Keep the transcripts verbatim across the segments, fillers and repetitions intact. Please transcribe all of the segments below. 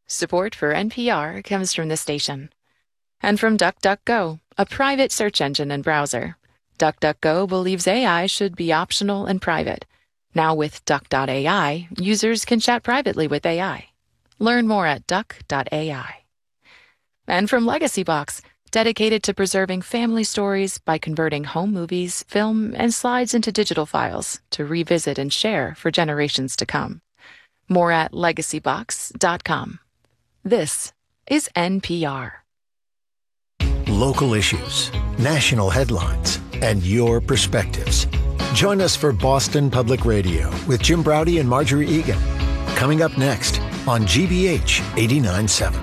Support for N P R comes from the station. And from DuckDuckGo, a private search engine and browser. DuckDuckGo believes A I should be optional and private. Now with Duck dot A I, users can chat privately with A I. Learn more at Duck dot A I. And from LegacyBox, dedicated to preserving family stories by converting home movies, film, and slides into digital files to revisit and share for generations to come. More at legacy box dot com. This is N P R. Local issues, national headlines, and your perspectives. Join us for Boston Public Radio with Jim Braude and Marjorie Egan. Coming up next on G B H eighty-nine point seven.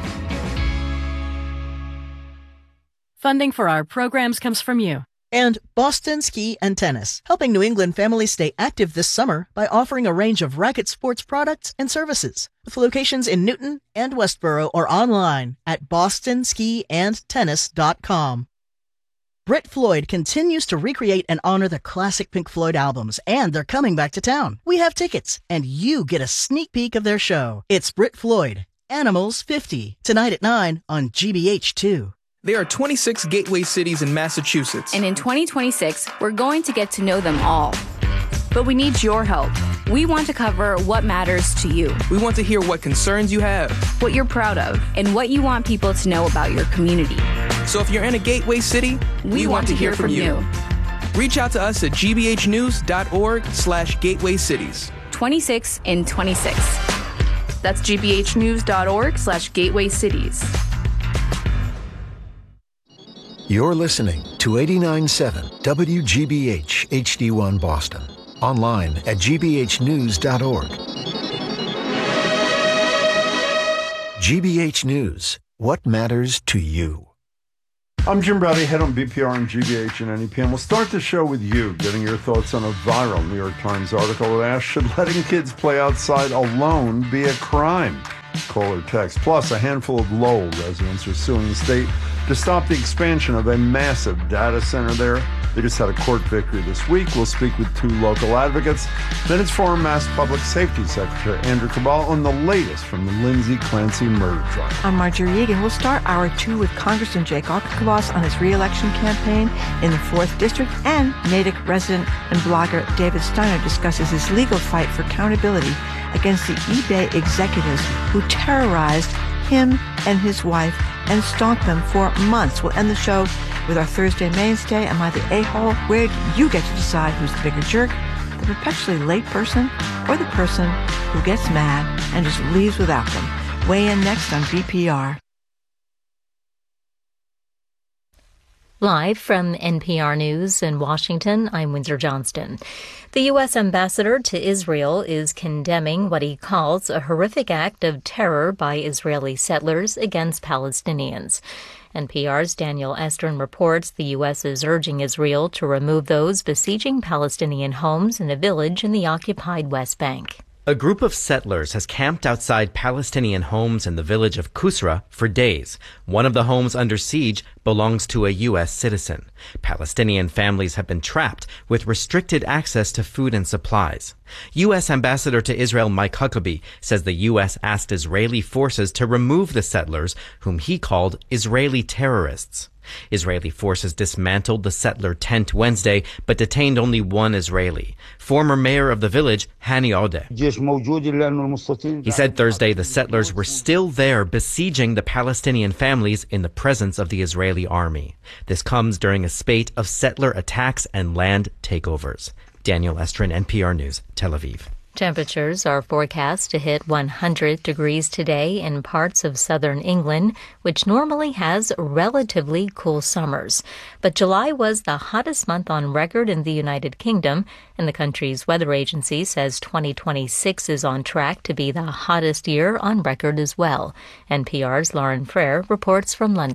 Funding for our programs comes from you. And Boston Ski and Tennis, helping New England families stay active this summer by offering a range of racket sports products and services. With locations in Newton and Westboro or online at boston ski and tennis dot com. Brit Floyd continues to recreate and honor the classic Pink Floyd albums, and they're coming back to town. We have tickets, and you get a sneak peek of their show. It's Brit Floyd, Animals fifty, tonight at nine on G B H two. There are twenty-six gateway cities in Massachusetts. And in twenty twenty-six, we're going to get to know them all. But we need your help. We want to cover what matters to you. We want to hear what concerns you have, what you're proud of, and what you want people to know about your community. So if you're in a gateway city, we, we want, want to hear, hear from you. you. Reach out to us at g b h news dot org slash gateway cities. twenty-six in twenty-six. That's g b h news dot org slash gateway cities. You're listening to eighty-nine point seven W G B H H D one Boston. Online at g b h news dot org. G B H News. What matters to you? I'm Jim Braude, head on B P R and G B H and N E P, and we'll start the show with you, getting your thoughts on a viral New York Times article that asks, should letting kids play outside alone be a crime? Call or text. Plus, a handful of Lowell residents are suing the state to stop the expansion of a massive data center there. They just had a court victory this week. We'll speak with two local advocates. Then it's former Mass Public Safety Secretary Andrew Cabal on the latest from the Lindsay Clancy murder trial. I'm Marjorie Egan. We'll start hour two with Congressman Jake Auchincloss on his re-election campaign in the fourth District, and Natick resident and blogger David Steiner discusses his legal fight for accountability against the eBay executives who terrorized him and his wife and stalked them for months. We'll end the show with our Thursday mainstay, Am I the A-hole? Where you get to decide who's the bigger jerk, the perpetually late person or the person who gets mad and just leaves without them. Weigh in next on B P R. Live from N P R News in Washington, I'm Windsor Johnston. The U S ambassador to Israel is condemning what he calls a horrific act of terror by Israeli settlers against Palestinians. N P R's Daniel Estrin reports the U S is urging Israel to remove those besieging Palestinian homes in a village in the occupied West Bank. A group of settlers has camped outside Palestinian homes in the village of Kusra for days. One of the homes under siege belongs to a U S citizen. Palestinian families have been trapped with restricted access to food and supplies. U S Ambassador to Israel Mike Huckabee says the U S asked Israeli forces to remove the settlers, whom he called Israeli terrorists. Israeli forces dismantled the settler tent Wednesday, but detained only one Israeli. Former mayor of the village, Hani Odeh. He said Thursday the settlers were still there besieging the Palestinian families in the presence of the Israeli army. This comes during a spate of settler attacks and land takeovers. Daniel Estrin, N P R News, Tel Aviv. Temperatures are forecast to hit one hundred degrees today in parts of southern England, which normally has relatively cool summers. But July was the hottest month on record in the United Kingdom, and the country's weather agency says twenty twenty-six is on track to be the hottest year on record as well. N P R's Lauren Frere reports from London.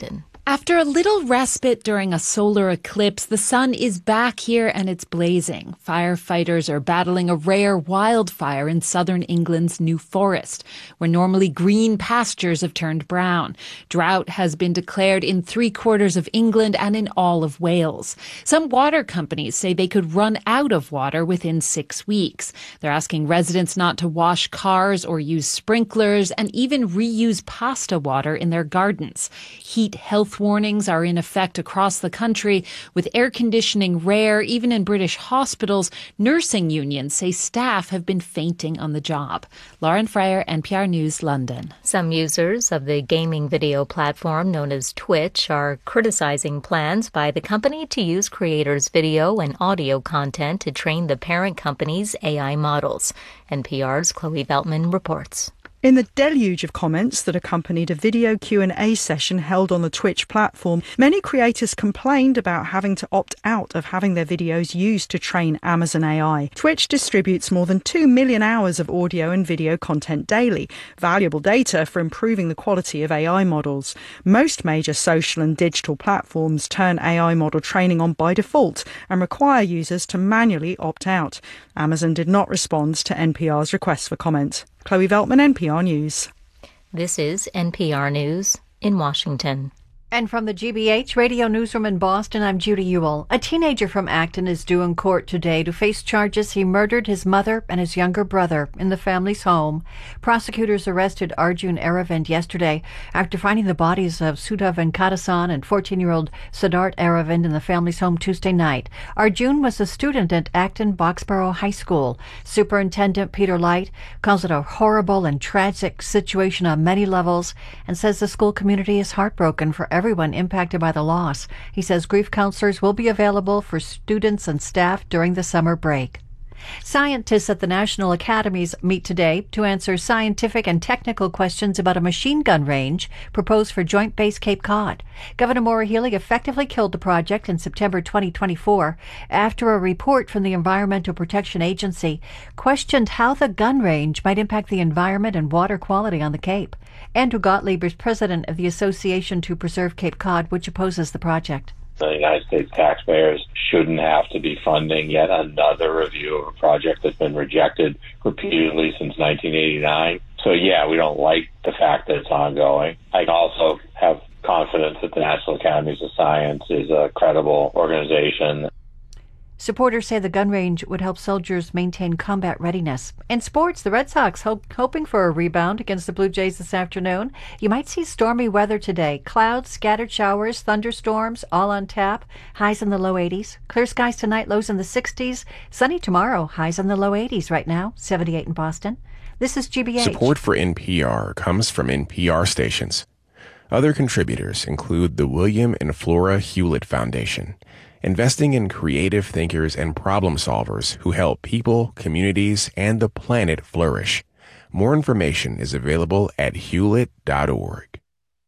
After a little respite during a solar eclipse, the sun is back here and it's blazing. Firefighters are battling a rare wildfire in southern England's New Forest, where normally green pastures have turned brown. Drought has been declared in three quarters of England and in all of Wales. Some water companies say they could run out of water within six weeks. They're asking residents not to wash cars or use sprinklers and even reuse pasta water in their gardens. Heat health warnings are in effect across the country, with air conditioning rare even in British hospitals. Nursing unions say staff have been fainting on the job. Lauren Freyer, N P R News, London. Some users of the gaming video platform known as Twitch are criticizing plans by the company to use creators' video and audio content to train the parent company's A I models. N P R's Chloe Veltman reports. In the deluge of comments that accompanied a video Q and A session held on the Twitch platform, many creators complained about having to opt out of having their videos used to train Amazon A I. Twitch distributes more than two million hours of audio and video content daily, valuable data for improving the quality of A I models. Most major social and digital platforms turn A I model training on by default and require users to manually opt out. Amazon did not respond to N P R's request for comment. Chloe Veltman, N P R News. This is N P R News in Washington. And from the G B H Radio Newsroom in Boston, I'm Judy Ewell. A teenager from Acton is due in court today to face charges he murdered his mother and his younger brother in the family's home. Prosecutors arrested Arjun Aravind yesterday after finding the bodies of Sudha Venkatasan and fourteen-year-old Siddharth Aravind in the family's home Tuesday night. Arjun was a student at Acton Boxborough High School. Superintendent Peter Light calls it a horrible and tragic situation on many levels and says the school community is heartbroken for everyone impacted by the loss. He says grief counselors will be available for students and staff during the summer break. Scientists at the National Academies meet today to answer scientific and technical questions about a machine gun range proposed for Joint Base Cape Cod. Governor Maura Healey effectively killed the project in September twenty twenty-four after a report from the Environmental Protection Agency questioned how the gun range might impact the environment and water quality on the Cape. Andrew Gottlieb is president of the Association to Preserve Cape Cod, which opposes the project. The United States taxpayers shouldn't have to be funding yet another review of a project that's been rejected repeatedly since nineteen eighty-nine. So, yeah, we don't like the fact that it's ongoing. I also have confidence that the National Academies of Science is a credible organization. Supporters say the gun range would help soldiers maintain combat readiness. In sports, the Red Sox hope, hoping for a rebound against the Blue Jays this afternoon. You might see stormy weather today. Clouds, scattered showers, thunderstorms, all on tap. Highs in the low eighties. Clear skies tonight, lows in the sixties. Sunny tomorrow, highs in the low eighties right now, seventy-eight in Boston. This is G B H. Support for N P R comes from N P R stations. Other contributors include the William and Flora Hewlett Foundation, investing in creative thinkers and problem solvers who help people, communities, and the planet flourish. More information is available at hewlett dot org.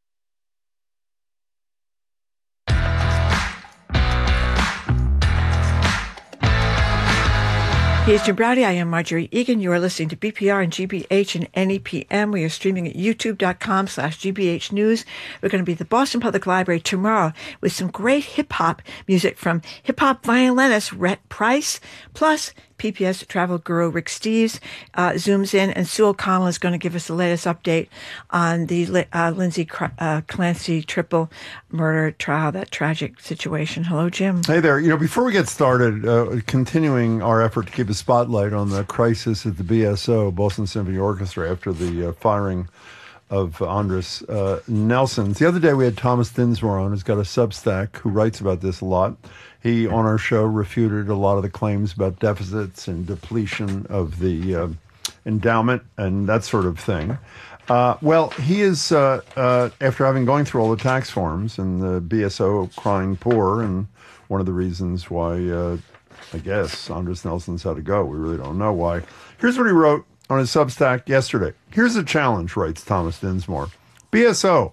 Here's Jim Browdy. I am Marjorie Egan. You are listening to B P R and G B H and N E P M. We are streaming at youtube.com slash GBH News. We're going to be at the Boston Public Library tomorrow with some great hip-hop music from hip-hop violinist Rhett Price, plus P P S travel guru Rick Steves uh, zooms in, and Sue O'Connell is going to give us the latest update on the uh, Lindsay uh, Clancy triple murder trial, that tragic situation. Hello, Jim. Hey there. You know, before we get started, uh, continuing our effort to keep a spotlight on the crisis at the B S O, Boston Symphony Orchestra, after the uh, firing of Andres uh, Nelsons. The other day we had Thomas Dinsmore on, who's got a Substack, who writes about this a lot. He, on our show, refuted a lot of the claims about deficits and depletion of the uh, endowment and that sort of thing. Uh, well, he is, uh, uh, after having gone through all the tax forms and the B S O crying poor, and one of the reasons why, uh, I guess, Andres Nelson's had to go. We really don't know why. Here's what he wrote on his Substack yesterday. Here's a challenge, writes Thomas Dinsmore. B S O,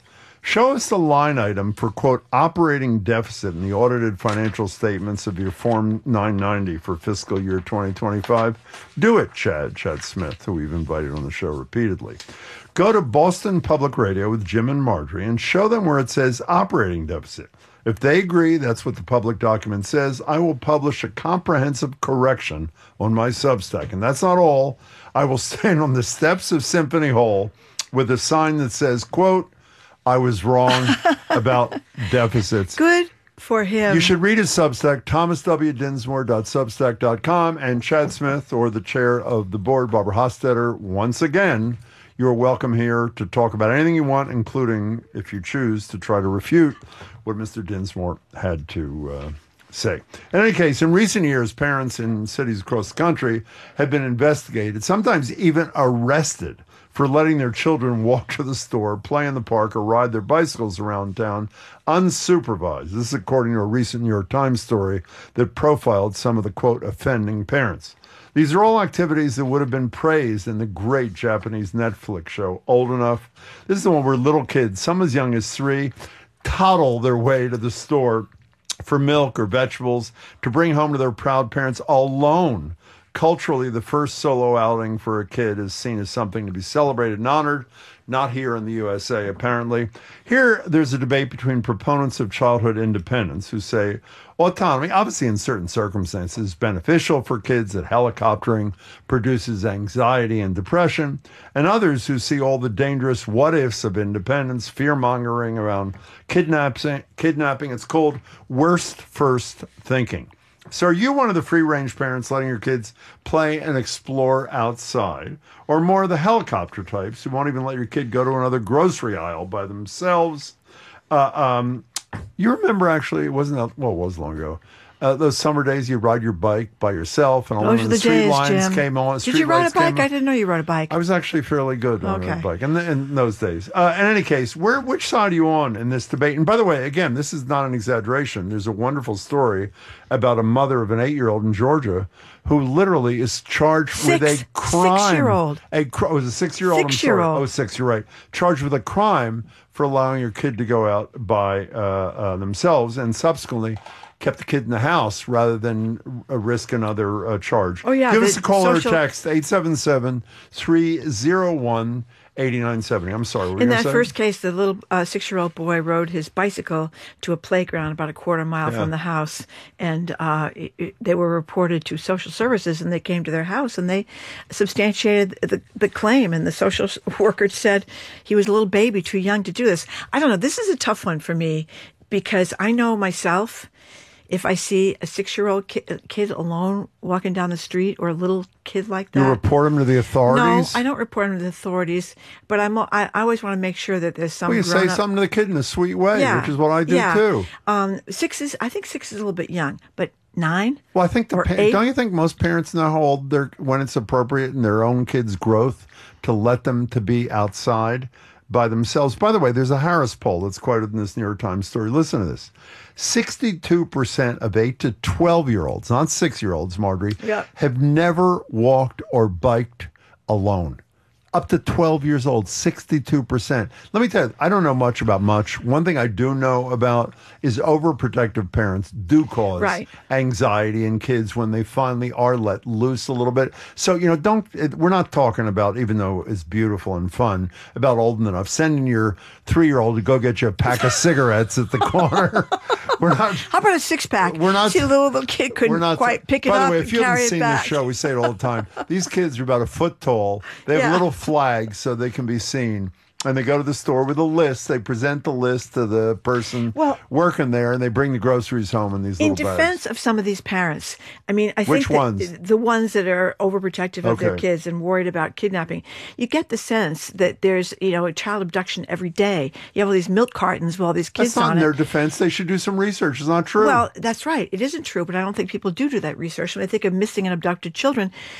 Show us the line item for, quote, operating deficit in the audited financial statements of your Form nine ninety for fiscal year twenty twenty-five. Do it, Chad, Chad Smith, who we've invited on the show repeatedly. Go to Boston Public Radio with Jim and Marjorie and show them where it says operating deficit. If they agree that's what the public document says, I will publish a comprehensive correction on my Substack. And that's not all. I will stand on the steps of Symphony Hall with a sign that says, quote, I was wrong about deficits. Good for him. You should read his Substack, thomas w dinsmore dot substack dot com, and Chad Smith, or the chair of the board, Barbara Hostetter, once again, you're welcome here to talk about anything you want, including, if you choose, to try to refute what Mister Dinsmore had to uh, say. In any case, in recent years, parents in cities across the country have been investigated, sometimes even arrested, for letting their children walk to the store, play in the park, or ride their bicycles around town unsupervised. This is according to a recent New York Times story that profiled some of the, quote, offending parents. These are all activities that would have been praised in the great Japanese Netflix show, Old Enough. This is the one where little kids, some as young as three, toddle their way to the store for milk or vegetables to bring home to their proud parents alone. Culturally, the first solo outing for a kid is seen as something to be celebrated and honored, not here in the U S A, apparently. Here, there's a debate between proponents of childhood independence who say autonomy, obviously in certain circumstances, is beneficial for kids, that helicoptering produces anxiety and depression, and others who see all the dangerous what-ifs of independence, fear-mongering around kidnapping. kidnapping. It's called worst first thinking. So are you one of the free-range parents letting your kids play and explore outside, or more of the helicopter types who won't even let your kid go to another grocery aisle by themselves? Uh, um, you remember, actually, it wasn't that, well, it was long ago, uh, those summer days you ride your bike by yourself and all Those of are the, the street days, lines Jim. came on. Did you ride a bike? I didn't know you rode a bike. I was actually fairly good on Okay. a bike in, the, in those days. Uh, in any case, where which side are you on in this debate? And by the way, again, this is not an exaggeration. There's a wonderful story about a mother of an eight-year-old in Georgia who literally is charged Six- with a crime. six-year-old. A cr- oh, it was a six-year-old. I'm sorry. Six-year-old. Oh, six. You're right. Charged with a crime for allowing your kid to go out by uh, uh, themselves, and subsequently kept the kid in the house rather than uh, risk another uh, charge. Oh, yeah, Give the us a call social- or text eight seven seven, three oh one, eight nine seven oh. I'm sorry. What were In you that gonna say? first case, the little uh, six-year-old boy rode his bicycle to a playground about a quarter mile Yeah. from the house, and uh, it, it- they were reported to social services, and they came to their house, and they substantiated the, the claim, and the social s- worker said he was a little baby, too young to do this. I don't know. This is a tough one for me, because I know myself, if I see a six-year-old ki- kid alone walking down the street, or a little kid like that. You report him to the authorities? No, I don't report them to the authorities, but I'm, I, I always want to make sure that there's some Well, you say grown-up- something to the kid in a sweet way, Yeah, which is what I do yeah. too. Um, six is, I think six is a little bit young, but nine? Well, I think the or pa- eight? don't you think most parents know how old they're when it's appropriate in their own kids' growth to let them to be outside by themselves? By the way, there's a Harris poll that's quoted in this New York Times story. Listen to this. sixty-two percent of eight to twelve-year-olds, not six-year-olds, Marjorie, Yeah. have never walked or biked alone. Up to twelve years old, sixty-two percent. Let me tell you, I don't know much about much. One thing I do know about is overprotective parents do cause Right. anxiety in kids when they finally are let loose a little bit. So, you know, don't, it, we're not talking about, even though it's beautiful and fun, about old enough, sending your three-year-old to go get you a pack of cigarettes at the corner. We're not. How about a six-pack? We're not. See, the little, little kid couldn't We're not quite pick it By up the way, and if you carry haven't it seen back. this show, we say it all the time. These kids are about a foot tall. They have Yeah. little flags so they can be seen. And they go to the store with a list. They present the list to the person Well- working there, and they bring the groceries home in these In little bags. defense of some of these parents, I mean, I Which think that ones? the ones that are overprotective of their Okay. kids and worried about kidnapping, you get the sense that there's, you know, a child abduction every day. You have all these milk cartons with all these kids That's not on in their it. defense. They should do some research. It's not true. Well, that's right. It isn't true, but I don't think people do do that research. When I think of missing and abducted children,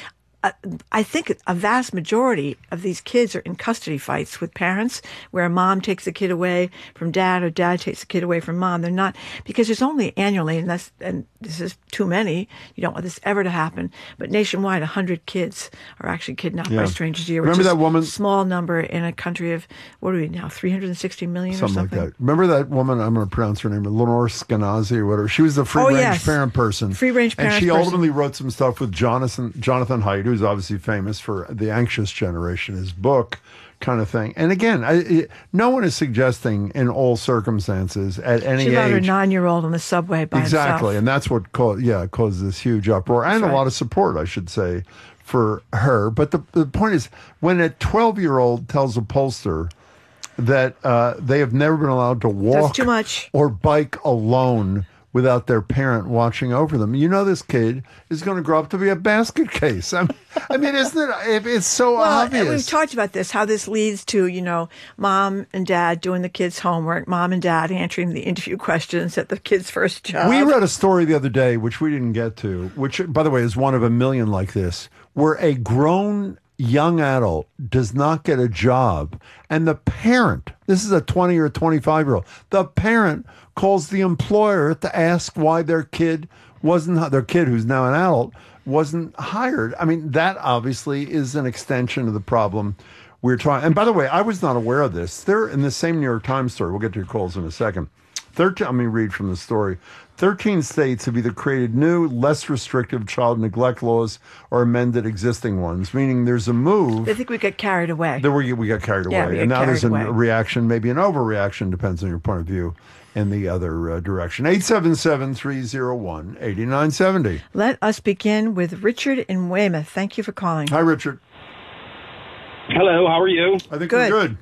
uh, I think a vast majority of these kids are in custody fights with parents where a mom takes the kid away from dad or dad takes the kid away from mom. They're not, because there's only annually, and that's, and this is too many. You don't want this ever to happen. But nationwide, one hundred kids are actually kidnapped Yeah. by strangers a year. Which Remember is that woman? a small number in a country of, what are we now, three hundred sixty million Something, or something? like that. Remember that woman? I'm going to pronounce her name, Lenore Skenazy or whatever. She was the free Oh, range yes. parent person. Free range and parent she person. ultimately wrote some stuff with Jonathan Jonathan Haidt, who's obviously famous for The Anxious Generation, his book kind of thing. And again, I, it, no one is suggesting in all circumstances at any She allowed her age. nine-year-old on the subway by Exactly, himself. and that's what caused yeah caused this huge uproar and That's a right. lot of support, I should say, for her. But the the point is, when a twelve year old tells a pollster that uh, they have never been allowed to walk too much. or bike alone without their parent watching over them, you know this kid is going to grow up to be a basket case. I mean, I mean isn't it? It's so Well, obvious. and we've talked about this, how this leads to, you know, mom and dad doing the kids' homework, mom and dad answering the interview questions at the kids' first job. We read a story the other day, which we didn't get to, which, by the way, is one of a million like this, where a grown young adult does not get a job, and the parent, this is a twenty or twenty-five year old, the parent calls the employer to ask why their kid wasn't, their kid who's now an adult, wasn't hired. I mean, that obviously is an extension of the problem we're trying. And by the way, I was not aware of this. They're in the same New York Times story. We'll get to your calls in a second. thirteen, let me read from the story. thirteen states have either created new, less restrictive child neglect laws or amended existing ones, meaning there's a move. I think we get carried away. There we, we got carried away. Yeah, we and get now there's a carried away. reaction, maybe an overreaction, depends on your point of view, in the other uh, direction. eight seven seven, three oh one, eight nine seven oh. Let us begin with Richard in Weymouth. Thank you for calling. Hi, Richard. Hello, how are you? I think Good. we're good.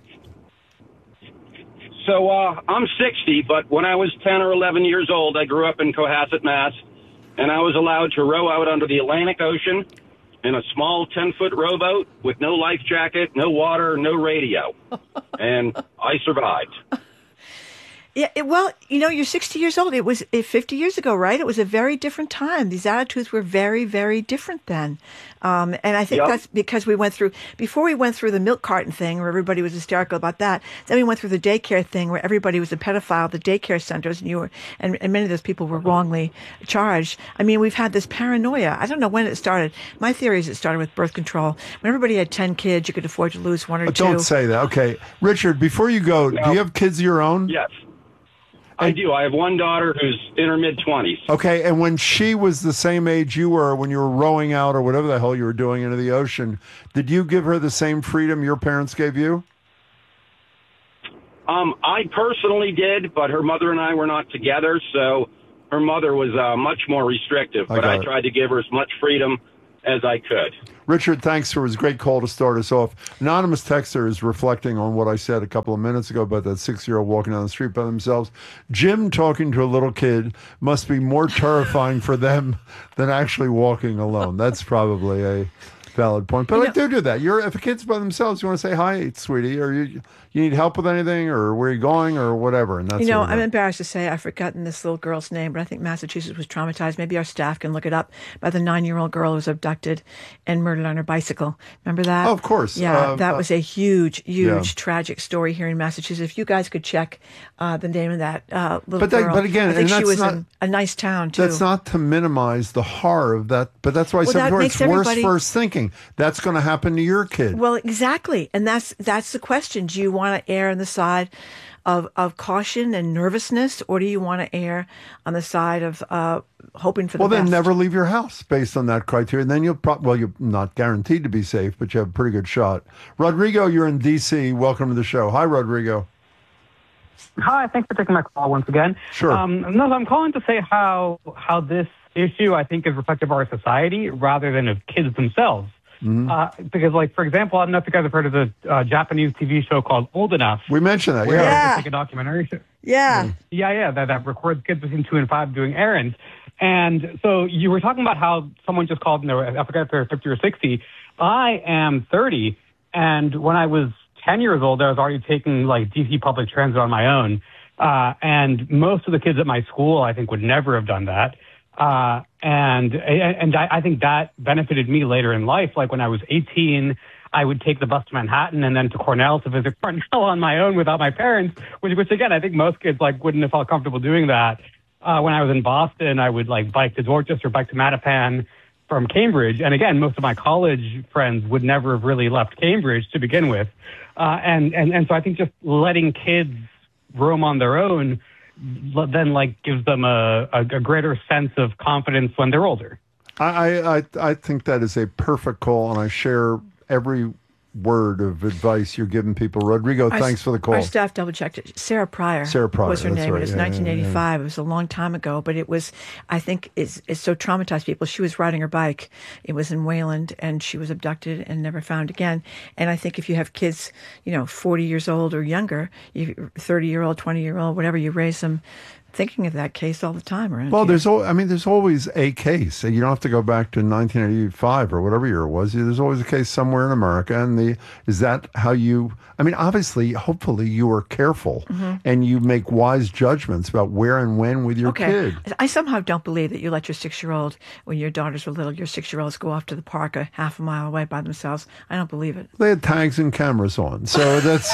So uh, I'm sixty, but when I was ten or eleven years old, I grew up in Cohasset, Mass, and I was allowed to row out onto the Atlantic Ocean in a small ten-foot rowboat with no life jacket, no water, no radio. And I survived. Yeah, it, well, you know, you're sixty years old. It was eh, fifty years ago, right? It was a very different time. These attitudes were very, very different then. Um, and I think Yep. that's because we went through, before we went through the milk carton thing where everybody was hysterical about that, then we went through the daycare thing where everybody was a pedophile, the daycare centers, and you were, and, and many of those people were wrongly charged. I mean, we've had this paranoia. I don't know when it started. My theory is it started with birth control. When everybody had ten kids, you could afford to lose one or But two. don't say that. Okay. Richard, before you go, do you have kids of your own? Yes. I do. I have one daughter who's in her mid-twenties. Okay, and when she was the same age you were, when you were rowing out or whatever the hell you were doing into the ocean, did you give her the same freedom your parents gave you? Um, I personally did, but her mother and I were not together, so her mother was uh, much more restrictive. I But got I it. tried to give her as much freedom as I could. Richard, thanks for his great call to start us off. Anonymous texter is reflecting on what I said a couple of minutes ago about that six-year-old walking down the street by themselves. Jim talking to a little kid must be more terrifying for them than actually walking alone. That's probably a valid point. But You I know- do do that. You're if a kid's by themselves, you want to say hi, sweetie, or you you need help with anything, or where are you going, or whatever. And that's You know, sort of I'm it. embarrassed to say I've forgotten this little girl's name, but I think Massachusetts was traumatized. Maybe our staff can look it up by the nine-year-old girl who was abducted and murdered on her bicycle. Remember that? Oh, of course. Yeah, Uh, that uh, was a huge, huge, yeah. tragic story here in Massachusetts. If you guys could check uh, the name of that uh, little But that- girl. but again, I think and she that's was not- in a nice town, too. That's not to minimize the horror of that, but that's why I Well, said that before, makes it's worse everybody- first thinking. That's going to happen to your kid. Well, exactly, and that's that's the question. Do you want to err on the side of of caution and nervousness, or do you want to err on the side of uh, hoping for the Well, then best? never leave your house based on that criteria. And then you'll probably, well, you're not guaranteed to be safe, but you have a pretty good shot. Rodrigo, you're in D C. Welcome to the show. Hi, Rodrigo. Hi, thanks for taking my call once again. Sure. Um, no, I'm calling to say how how this issue, I think, is reflective of our society rather than of kids themselves. Mhm. Uh, because, like, for example, I don't know if you guys have heard of the uh, Japanese T V show called Old Enough. We mentioned that, where yeah. It's like a documentary show. Yeah. Yeah, yeah, that, that records kids between two and five doing errands. And so you were talking about how someone just called, and they were, I forget if they're fifty or sixty. I am thirty, and when I was ten years old, I was already taking, like, D C public transit on my own. Uh, and most of the kids at my school, I think, would never have done that. Uh, and and I, I think that benefited me later in life. Like when I was eighteen, I would take the bus to Manhattan and then to Cornell to visit Cornell on my own without my parents, which, which again, I think most kids like wouldn't have felt comfortable doing that. Uh, when I was in Boston, I would like bike to Dorchester, bike to Mattapan from Cambridge. And again, most of my college friends would never have really left Cambridge to begin with. Uh, and, and, and so I think just letting kids roam on their own then like gives them a, a, a greater sense of confidence when they're older. I, I, I think that is a perfect call, and I share every word of advice you're giving people. Rodrigo, our, thanks for the call. Our staff double checked it. Sarah Pryor, Sarah Pryor was her name. Right. It was yeah, nineteen eighty-five. Yeah, yeah. It was a long time ago, but it was, I think, it's, it's so traumatized people. She was riding her bike. It was in Wayland, and she was abducted and never found again. And I think if you have kids, you know, forty years old or younger, you, thirty year old, twenty year old, whatever, you raise them thinking of that case all the time around Well, here. there's al- I mean, there's always a case. You don't have to go back to nineteen eighty-five or whatever year it was. There's always a case somewhere in America. And the is that how you? I mean, obviously, hopefully, you are careful Mhm. and you make wise judgments about where and when with your okay. kid. I somehow don't believe that you let your six-year-old, when your daughters were little, your six-year-olds go off to the park a half a mile away by themselves. I don't believe it. They had tags and cameras on, so that's.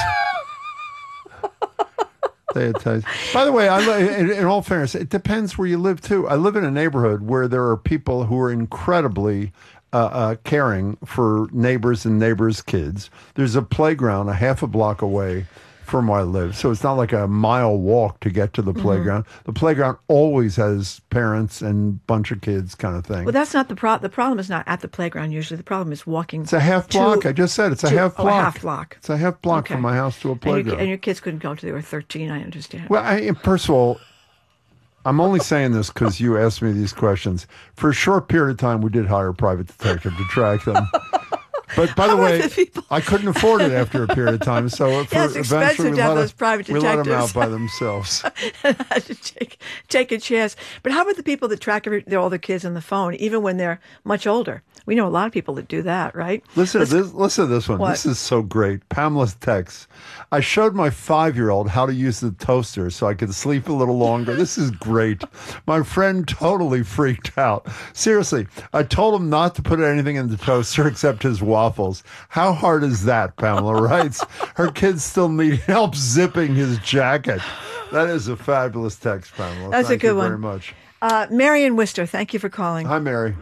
They had tags. By the way, I li- in, in all fairness, it depends where you live too. I live in a neighborhood where there are people who are incredibly uh, uh, caring for neighbors and neighbors' kids. There's a playground a half a block away from where I live, so it's not like a mile walk to get to the Mhm. playground. The playground always has parents and bunch of kids, kind of thing. Well, that's not the problem. The problem is not at the playground usually. The problem is walking. It's a half block. I just said it's a to- half oh, block. a half block. It's a half block Okay. from my house to a And your, playground. and your kids couldn't go until they were thirteen, I understand. Well, I, first of all, I'm only saying this because you asked me these questions. For a short period of time, we did hire a private detective to track them. But by the way, I couldn't afford it after a period of time, so for Yeah, it's eventually expensive we to have let, those them, private we let them detectives. out by themselves. I had to take, take a chance. But how about the people that track every, their older kids on the phone, even when they're much older? We know a lot of people that do that, right? Listen Let's- to this. Listen to this one. What? This is so great. Pamela's text. I showed my five-year-old how to use the toaster so I could sleep a little longer. This is great. My friend totally freaked out. Seriously, I told him not to put anything in the toaster except his waffles. How hard is that? Pamela writes. Her kids still need help zipping his jacket. That is a fabulous text, Pamela. That's a Thank good you one. very much. Uh, Marion Worcester, thank you for calling. Hi, Mary.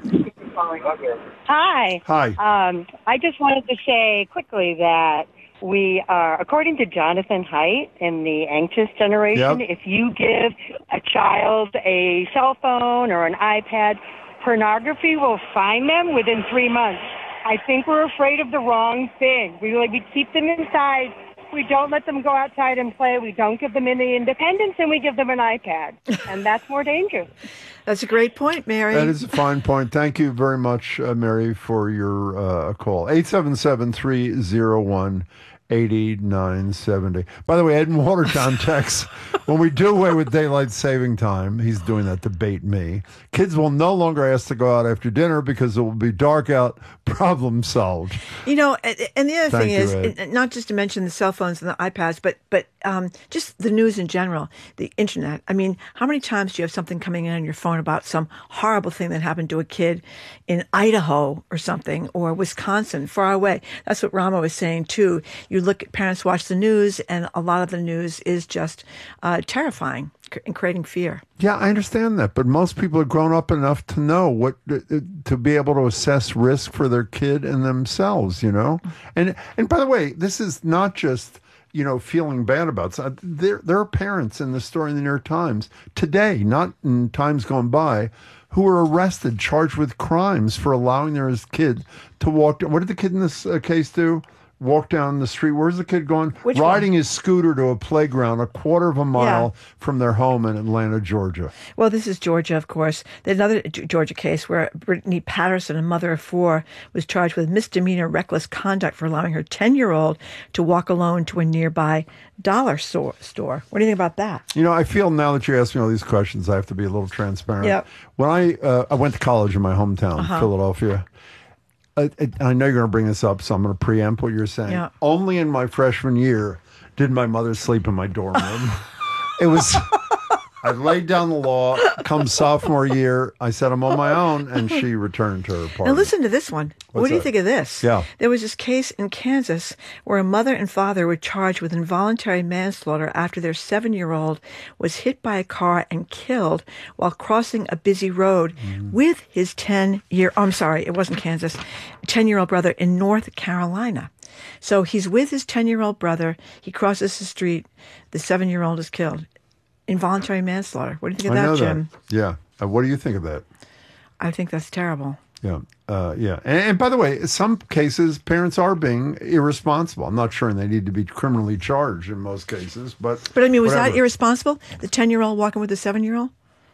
Hi. Hi. Um, I just wanted to say quickly that we are, according to Jonathan Haidt in the Anxious Generation, Yep. if you give a child a cell phone or an iPad, pornography will find them within three months. I think we're afraid of the wrong thing. We like we keep them inside. We don't let them go outside and play. We don't give them any independence, and we give them an iPad, and that's more dangerous. That's a great point, Mary. That is a fine point. Thank you very much, uh, Mary, for your uh, call. eight seven seven, three oh one, eight nine seven oh. By the way, Ed in Watertown texts, when we do away with daylight saving time, he's doing that to bait me, kids will no longer ask to go out after dinner because it will be dark out. Problem solved. You know, and, and the other Thank thing you, is, Ed. and not just to mention the cell phones and the iPads, but but um, just the news in general, the internet. I mean, how many times do you have something coming in on your phone about some horrible thing that happened to a kid in Idaho or something, or Wisconsin, far away? That's what Rama was saying too. You look at parents watch the news, and a lot of the news is just uh, terrifying and creating fear. Yeah, I understand that, but most people are grown up enough to know what to be able to assess risk for their kid and themselves, you know. And and by the way, this is not just, you know, feeling bad about something. There there are parents in the story in the New York Times today, not in times gone by, who were arrested, charged with crimes for allowing their kid to walk. What did the kid in this uh, case do? Walk down the street. Where's the kid going? Which Riding one? his scooter to a playground a quarter of a mile from their home in Atlanta, Georgia. Well, this is Georgia, of course. There's another G- Georgia case where Brittany Patterson, a mother of four, was charged with misdemeanor reckless conduct for allowing her ten-year-old to walk alone to a nearby dollar store. store. What do you think about that? You know, I feel now that you asked me all these questions, I have to be a little transparent. Yep. When I uh, I went to college in my hometown, Uh-huh. Philadelphia. I, I know you're going to bring this up, so I'm going to preempt what you're saying. Yeah. Only in my freshman year did my mother sleep in my dorm room. It was, I laid down the law. Come sophomore year, I said I'm on my own, and she returned to her party. Now listen to this one. What's what do you that? think of this? Yeah. There was this case in Kansas where a mother and father were charged with involuntary manslaughter after their seven-year-old was hit by a car and killed while crossing a busy road Mm-hmm. with his ten-year, oh, I'm sorry, it wasn't Kansas, ten-year-old brother in North Carolina. So he's with his ten-year-old brother. He crosses the street. The seven-year-old is killed. Involuntary manslaughter. What do you think of I that, know Jim? that. Yeah. Uh, what do you think of that? I think that's terrible. Yeah. Uh, yeah. And, and by the way, some cases, parents are being irresponsible. I'm not sure they need to be criminally charged in most cases, but. But I mean, was whatever. that irresponsible? The ten-year-old walking with the seven-year-old?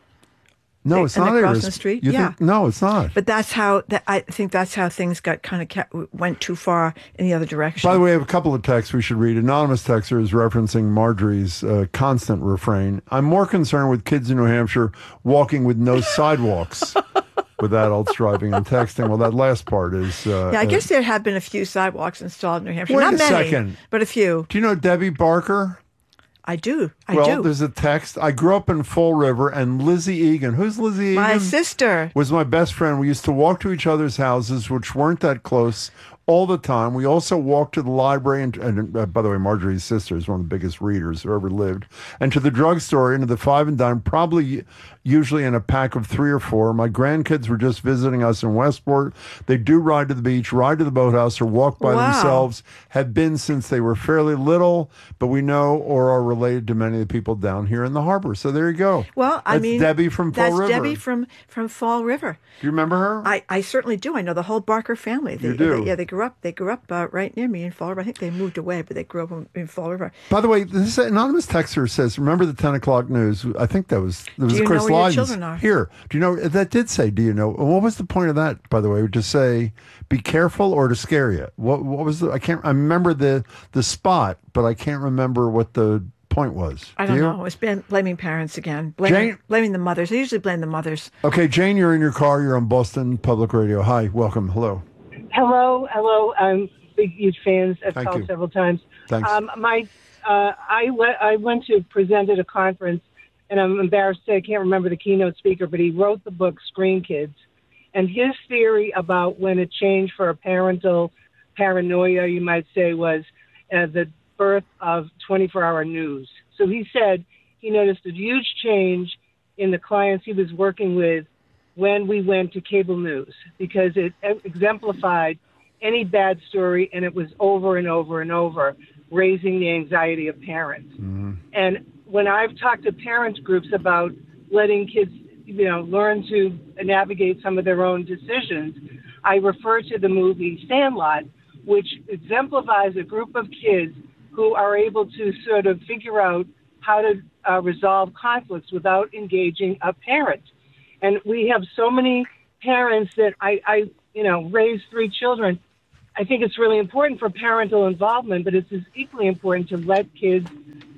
No, it's and not they're crossing irres- the street? You Yeah. think, no, it's not. But that's how, that, I think that's how things got kind of kept, went too far in the other direction. By the way, I have a couple of texts we should read. Anonymous texter is referencing Marjorie's uh, constant refrain. I'm more concerned with kids in New Hampshire walking with no sidewalks with adults driving and texting. Well, that last part is... Uh, yeah, I uh, guess there have been a few sidewalks installed in New Hampshire. Wait Not a many, second. but a few. Do you know Debbie Barker? I do. I well, do. there's a text. I grew up in Fall River, and Lizzie Egan, who's Lizzie Egan? My sister. Was my best friend. We used to walk to each other's houses, which weren't that close, all the time. We also walked to the library, and, and uh, by the way, Marjorie's sister is one of the biggest readers who ever lived, and to the drugstore, into the Five and Dime, probably usually in a pack of three or four. My grandkids were just visiting us in Westport. They do ride to the beach, ride to the boathouse, or walk by Wow. themselves, have been since they were fairly little, but we know or are related to many of the people down here in the harbor. So there you go. Well, I That's mean, Debbie from Fall that's River. Debbie from, from Fall River. Do you remember her? I, I certainly do. I know the whole Barker family. They, You do? They, yeah, they grew up. They grew up uh, right near me in Fall River. I think they moved away, but they grew up in, in Fall River. By the way, this anonymous texter says, remember the ten o'clock news? I think that was, that was Do you Chris know where your Lydon's. children are? Here. Do you know, that did say, do you know, what was the point of that, by the way? To say, be careful or to scare you? What What was the, I can't, I remember the, the spot, but I can't remember what the point was. I Do don't you? know. It's been blaming parents again. Blaming, Jane- blaming the mothers. I usually blame the mothers. Okay, Jane, you're in your car. You're on Boston Public Radio. Hi, welcome. Hello. Hello, hello. I'm big, huge fans. I've Thank called you. several times. Thanks. Um, my, uh, I, le- I went to present at a conference, and I'm embarrassed to say I can't remember the keynote speaker, but he wrote the book Screen Kids. And his theory about when it changed for a parental paranoia, you might say, was uh, the birth of twenty-four hour news. So he said he noticed a huge change in the clients he was working with when we went to cable news, because it exemplified any bad story, and it was over and over and over, raising the anxiety of parents. And when I've talked to parents groups about letting kids, you know, learn to navigate some of their own decisions, I refer to the movie Sandlot, which exemplifies a group of kids who are able to sort of figure out how to uh, resolve conflicts without engaging a parent. And we have so many parents that I, I, you know, raise three children. I think it's really important for parental involvement, but it's as equally important to let kids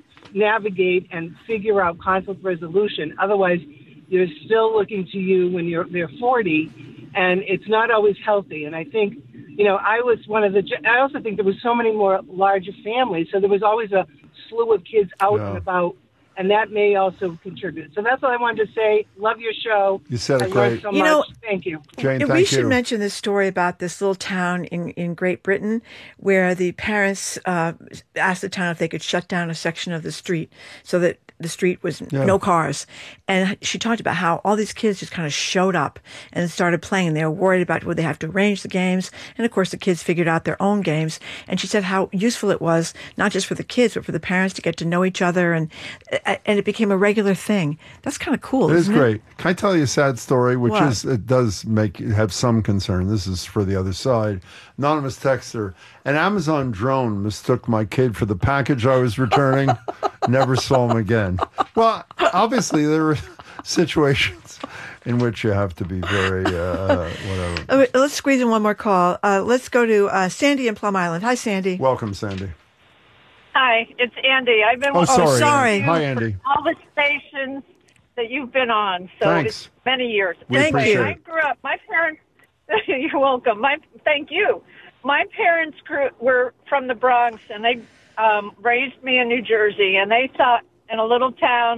navigate and figure out conflict resolution. Otherwise, you're still looking to you when you're they're forty, and it's not always healthy. And I think, you know, I was one of the. I also think there was so many more larger families, so there was always a slew of kids out Yeah. and about, and that may also contribute. So that's all I wanted to say. Love your show. You said it I learned great. so You much. know, Thank you. Jane, And we thank should you. mention this story about this little town in, in Great Britain where the parents uh, asked the town if they could shut down a section of the street so that the street was Yeah. no cars. And she talked about how all these kids just kind of showed up and started playing. They were worried about would they have to arrange the games. And of course, the kids figured out their own games. And she said how useful it was, not just for the kids, but for the parents to get to know each other. And and it became a regular thing. That's kind of cool. It is isn't great. Can I tell you a sad story, which What? is it does make have some concern. This is for the other side. Anonymous texter: an Amazon drone mistook my kid for the package I was returning. Never saw him again. Well, obviously there are situations in which you have to be very uh, whatever. Oh, wait, let's squeeze in one more call. Uh, let's go to uh, Sandy in Plum Island. Hi, Sandy. Welcome, Sandy. Hi, it's Andy. I've been Oh, sorry. Oh, sorry. Hi, Andy. for all the stations that you've been on. So Thanks. it's many years. We Anyway, appreciate I it. grew up. My parents. You're welcome. My thank you. My parents grew were from the Bronx, and they um, raised me in New Jersey. And they thought in a little town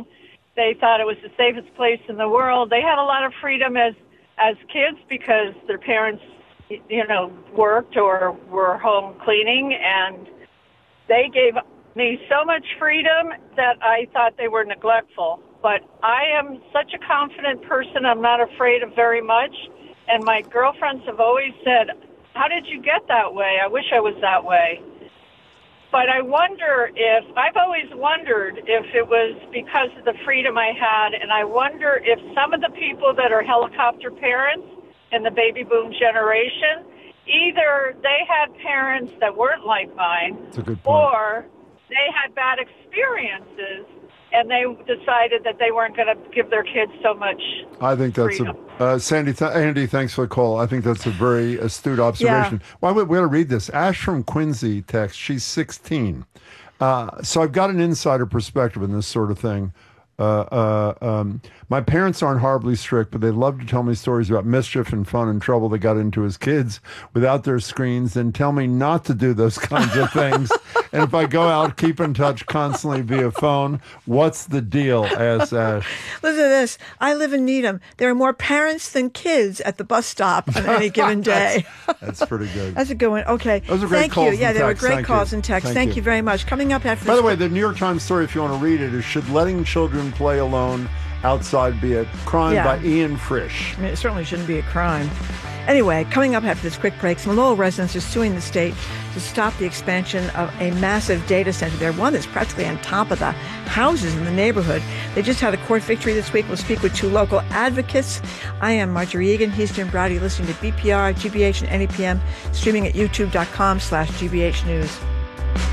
They thought it was the safest place in the world. They had a lot of freedom as as kids because their parents, you know, worked or were home cleaning, and they gave me so much freedom that I thought they were neglectful. But I am such a confident person. I'm not afraid of very much. And my girlfriends have always said, how did you get that way? I wish I was that way. But I wonder if, I've always wondered if it was because of the freedom I had, and I wonder if some of the people that are helicopter parents in the baby boom generation, either they had parents that weren't like mine, That's a good point. or they had bad experiences, and they decided that they weren't going to give their kids so much I think that's freedom. a uh, Sandy. Th- Andy, thanks for the call. I think that's a very astute observation. Yeah. Well, we, we got to read this. Ash from Quincy text. She's sixteen, uh, so I've got an insider perspective in this sort of thing. Uh, uh, um, my parents aren't horribly strict, but they love to tell me stories about mischief and fun and trouble they got into as kids without their screens, and tell me not to do those kinds of things. And if I go out, keep in touch constantly via phone. What's the deal? Asks Ash. Listen to this. I live in Needham. There are more parents than kids at the bus stop on any given day. that's, that's pretty good. That's a good one. Okay. Those are great Thank calls you. Yeah, and they were texts. great Thank calls you. and texts. Thank Thank, you. you very much. Coming up after By this the way, the New York Times story, if you want to read it, is Should Letting Children Play Alone Outside Be a Crime Yeah. by Ian Frisch. I mean, it certainly shouldn't be a crime. Anyway, coming up after this quick break, some Lowell residents are suing the state to stop the expansion of a massive data center there, one that's practically on top of the houses in the neighborhood. They just had a court victory this week. We'll speak with two local advocates. I am Marjorie Egan. He's Jim Browdy, listening to B P R, G B H, and N E P M, streaming at youtube.com slash GBH News.